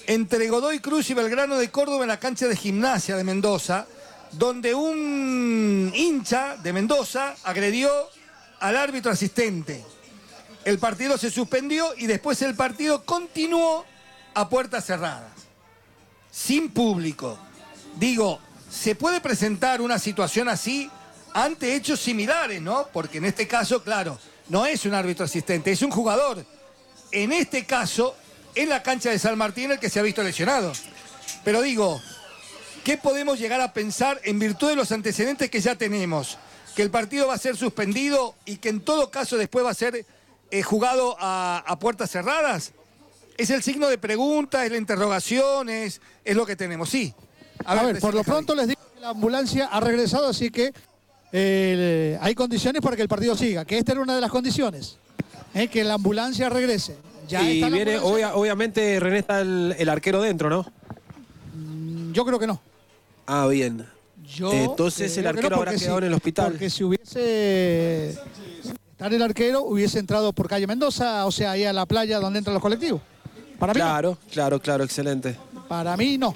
entre Godoy Cruz y Belgrano de Córdoba en la cancha de Gimnasia de Mendoza, donde un hincha de Mendoza agredió al árbitro asistente. El partido se suspendió y después el partido continuó a puertas cerradas, sin público. Digo, ¿se puede presentar una situación así ante hechos similares, no? Porque en este caso, claro, no es un árbitro asistente, es un jugador. En este caso, es la cancha de San Martín el que se ha visto lesionado. Pero digo, ¿qué podemos llegar a pensar en virtud de los antecedentes que ya tenemos? Que el partido va a ser suspendido y que en todo caso después va a ser jugado a puertas cerradas. Es el signo de pregunta, es la interrogación, es lo que tenemos, sí. A ver, por lo pronto les digo que la ambulancia ha regresado, así que hay condiciones para que el partido siga, que esta era una de las condiciones, que la ambulancia regrese. Ya y está viene, obviamente, René, está el arquero dentro, ¿no? Yo creo que no. Ah, bien. Entonces el arquero habrá quedado en el hospital. Porque si hubiese estado el arquero, hubiese entrado por calle Mendoza, o sea, ahí a la playa donde entran los colectivos. Para mí claro, no. claro, excelente. Para mí no.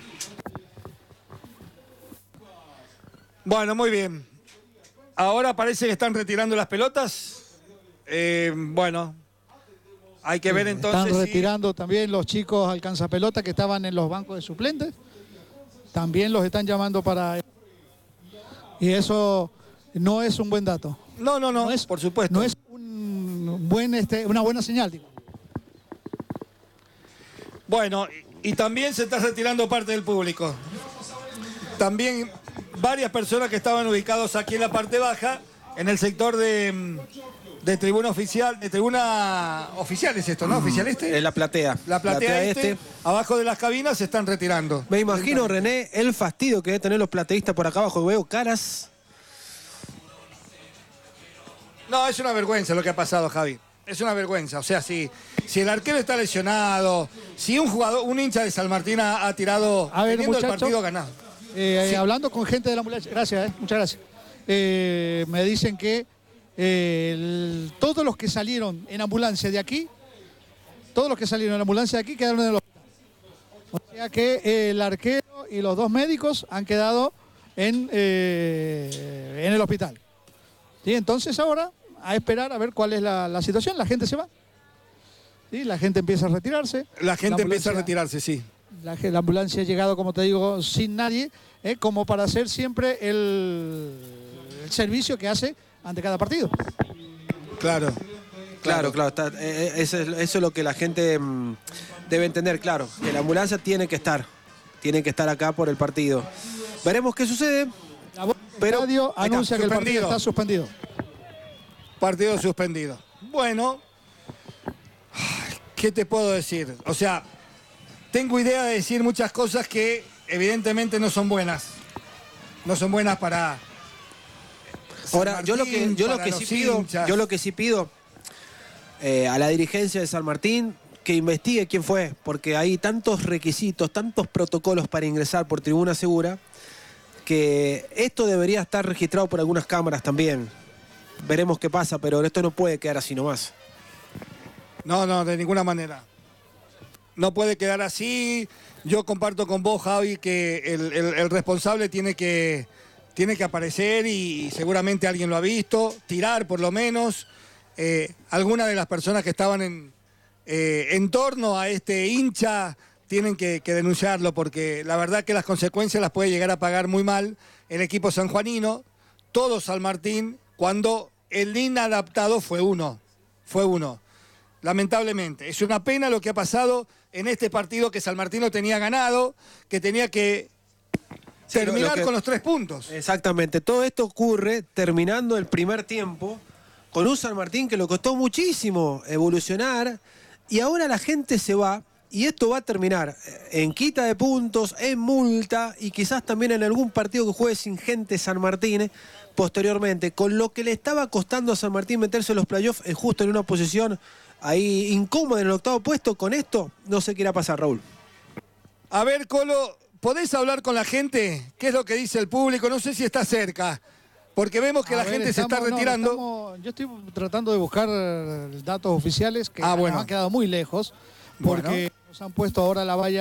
Bueno, muy bien. Ahora parece que están retirando las pelotas. Bueno, hay que ver entonces. Están retirando también los chicos alcanzapelota que estaban en los bancos de suplentes. También los están llamando para... Y eso no es un buen dato. No es, por supuesto. No es una buena señal, digo. Bueno, y también se está retirando parte del público. También varias personas que estaban ubicados aquí en la parte baja, en el sector de tribuna oficial, de tribuna oficial es esto, ¿no? ¿Oficial este? Es la platea. La platea este, abajo de las cabinas se están retirando. Me imagino, René, el fastidio que deben tener los plateístas por acá abajo. Veo caras. No, es una vergüenza lo que ha pasado, Javi. Es una vergüenza. O sea, si el arquero está lesionado, si un hincha de San Martín ha tirado teniendo el partido ganado. Sí. Hablando con gente de la ambulancia, gracias, muchas gracias. Me dicen que todos los que salieron en ambulancia de aquí, quedaron en el hospital. O sea que el arquero y los dos médicos han quedado en el hospital. ¿Sí? Entonces ahora a esperar a ver cuál es la situación. La gente se va. ¿Sí? La gente empieza a retirarse. La gente empieza a retirarse, sí. La ambulancia ha llegado, como te digo, sin nadie, como para hacer siempre el servicio que hace ante cada partido. Claro. Eso es lo que la gente debe entender, claro. Que la ambulancia tiene que estar acá por el partido. Veremos qué sucede. Pero radio anuncia que el partido está suspendido. Partido suspendido. Bueno, ¿qué te puedo decir? O sea, tengo idea de decir muchas cosas que evidentemente no son buenas. No son buenas para... Ahora, yo lo que sí pido a la dirigencia de San Martín que investigue quién fue, porque hay tantos requisitos, tantos protocolos para ingresar por tribuna segura, que esto debería estar registrado por algunas cámaras también. Veremos qué pasa, pero esto no puede quedar así nomás. No, de ninguna manera. No puede quedar así. Yo comparto con vos, Javi, que el responsable tiene que aparecer y seguramente alguien lo ha visto, tirar por lo menos. Algunas de las personas que estaban en torno a este hincha tienen que denunciarlo, porque la verdad que las consecuencias las puede llegar a pagar muy mal el equipo sanjuanino, todo San Martín, cuando el inadaptado fue uno. Lamentablemente. Es una pena lo que ha pasado en este partido que San Martín no tenía ganado, que tenía que terminar con los 3 puntos. Exactamente. Todo esto ocurre terminando el primer tiempo con un San Martín que le costó muchísimo evolucionar y ahora la gente se va y esto va a terminar en quita de puntos, en multa y quizás también en algún partido que juegue sin gente San Martín posteriormente. Con lo que le estaba costando a San Martín meterse en los playoffs justo en una posición ahí incómoda en el 8º puesto, con esto no sé qué irá a pasar, Raúl. A ver, Colo, ¿podés hablar con la gente? ¿Qué es lo que dice el público? No sé si está cerca, porque vemos que la gente se está retirando. Yo estoy tratando de buscar datos oficiales que nos han quedado muy lejos, porque nos han puesto ahora la valla